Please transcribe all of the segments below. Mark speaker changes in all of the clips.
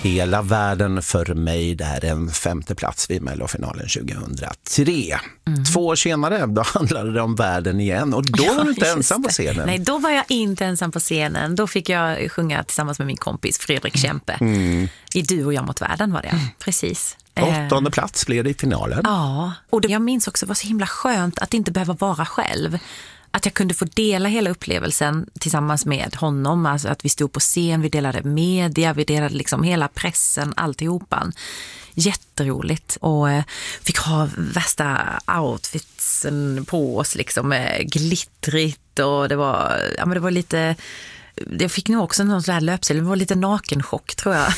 Speaker 1: Hela världen för mig, där en 5:e plats vid Mellofinalen 2003. 2 år senare, då handlade det om världen igen. Och då var du inte ensam på scenen.
Speaker 2: Nej, då var jag inte ensam på scenen. Då fick jag sjunga tillsammans med min kompis Fredrik Kempe. I Du och jag mot världen var det, precis.
Speaker 1: 8:e plats blev det i finalen.
Speaker 2: Ja, och jag minns också, det var så himla skönt att inte behöva vara själv. Att jag kunde få dela hela upplevelsen tillsammans med honom. Alltså att vi stod på scen, vi delade media, vi delade liksom hela pressen, alltihopan. Jätteroligt. Och fick ha värsta outfitsen på oss liksom, glittrigt, och det var lite... Jag fick nog också någon sån här löpsel. Det var lite nakenchock, tror jag.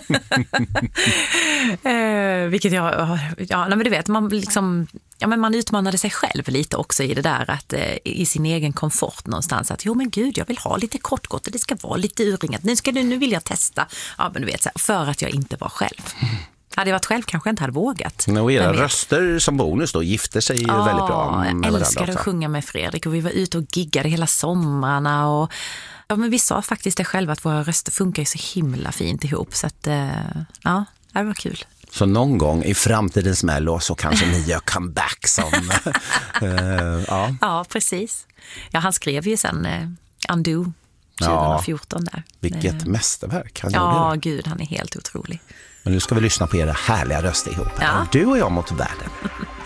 Speaker 2: Vilket men du vet, man liksom... Ja, men man utmanade sig själv lite också i det där, att i sin egen komfort någonstans, att men gud, jag vill ha lite kortgått och det ska vara lite urringat. Nu vill jag testa. Ja, men du vet, för att jag inte var själv. Hade jag varit själv kanske jag inte hade vågat.
Speaker 1: Och era röster som bonus då gifter sig väldigt bra.
Speaker 2: Jag älskade att sjunga med Fredrik, och vi var ute och giggade hela sommarna, och men vi sa faktiskt det själva, att våra röster funkar ju så himla fint ihop, så att det var kul.
Speaker 1: Så någon gång i framtidens Mello så kanske ni gör comeback som...
Speaker 2: Ja, precis. Ja, han skrev ju sen Undo 2014 där.
Speaker 1: Vilket mästerverk han
Speaker 2: gjorde.
Speaker 1: Ja,
Speaker 2: gud, han är helt otrolig.
Speaker 1: Men nu ska vi lyssna på era härliga röster ihop. Du och jag mot världen.